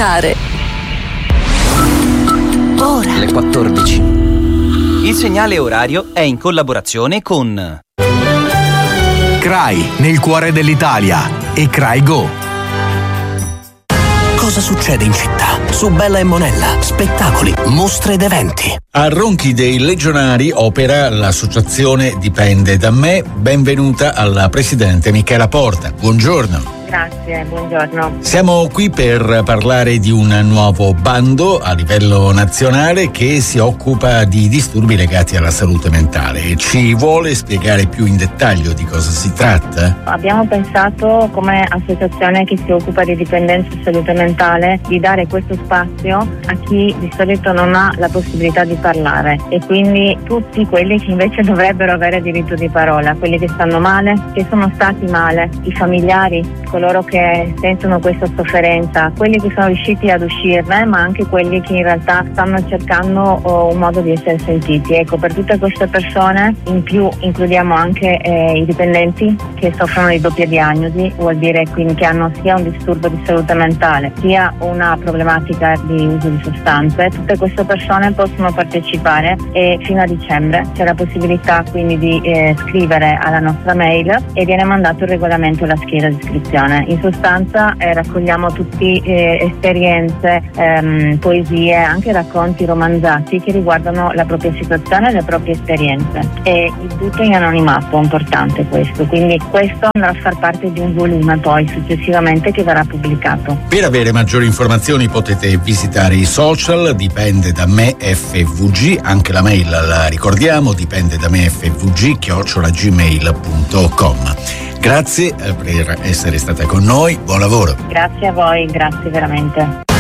ascoltare. Ora. Le 14. Il segnale orario è in collaborazione con CRAI, nel cuore dell'Italia, e CRAI Go. Cosa succede in città? Su Bella e Monella, spettacoli, mostre ed eventi. A Ronchi dei Legionari opera l'associazione Dipende da me. Benvenuta alla presidente Michela Porta. Buongiorno. Grazie, buongiorno. Siamo qui per parlare di un nuovo bando a livello nazionale che si occupa di disturbi legati alla salute mentale. Ci vuole spiegare più in dettaglio di cosa si tratta? Abbiamo pensato, come associazione che si occupa di dipendenza e salute mentale, di dare questo spazio a chi di solito non ha la possibilità di parlare, e quindi tutti quelli che invece dovrebbero avere diritto di parola, quelli che stanno male, che sono stati male, i familiari, coloro che sentono questa sofferenza, quelli che sono riusciti ad uscirne, ma anche quelli che in realtà stanno cercando un modo di essere sentiti. Ecco, per tutte queste persone in più includiamo anche i dipendenti che soffrono di doppia diagnosi, vuol dire quindi che hanno sia un disturbo di salute mentale sia una problematica di uso di sostanze. Tutte queste persone possono partecipare, e fino a dicembre c'è la possibilità quindi di scrivere alla nostra mail e viene mandato il regolamento e la scheda di iscrizione. In sostanza raccogliamo tutte esperienze, poesie, anche racconti romanzati che riguardano la propria situazione e le proprie esperienze, e il tutto in anonimato, importante questo, quindi questo andrà a far parte di un volume poi successivamente che verrà pubblicato. Per avere maggiori informazioni potete visitare i social Dipende da me FVG, anche la mail la ricordiamo, dipende da me FVG@gmail.com. Grazie per essere stata con noi, buon lavoro. Grazie a voi, grazie veramente.